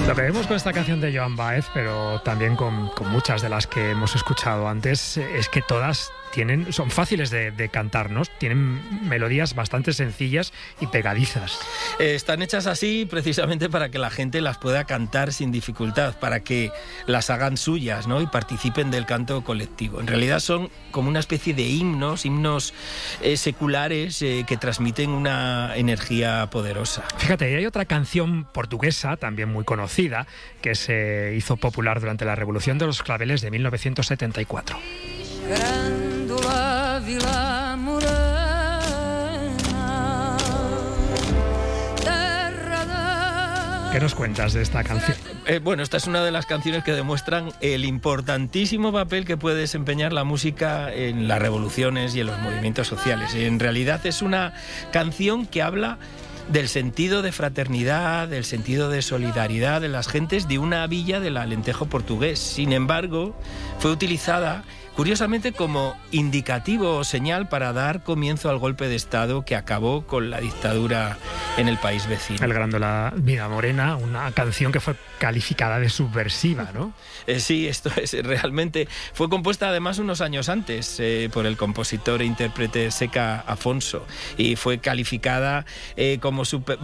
Lo que vemos con esta canción de Joan Baez, pero también con muchas de las que hemos escuchado antes, es que todas son fáciles de cantarnos, tienen melodías bastante sencillas y pegadizas. Están hechas así precisamente para que la gente las pueda cantar sin dificultad, para que las hagan suyas, ¿no? Y participen del canto colectivo. En realidad son como una especie de himnos seculares que transmiten una energía poderosa. Fíjate, hay otra canción portuguesa, también muy conocida, que se hizo popular durante la Revolución de los Claveles de 1974. ¿Qué nos cuentas de esta canción? Bueno, esta es una de las canciones que demuestran el importantísimo papel que puede desempeñar la música en las revoluciones y en los movimientos sociales. En realidad es una canción que habla del sentido de fraternidad, del sentido de solidaridad de las gentes de una villa del Alentejo portugués. Sin embargo, fue utilizada curiosamente como indicativo o señal para dar comienzo al golpe de Estado que acabó con la dictadura en el país vecino. El Grándola Vida Morena, una canción que fue calificada de subversiva, ¿no? Sí, esto es realmente... Fue compuesta además unos años antes por el compositor e intérprete Zeca Afonso y fue calificada como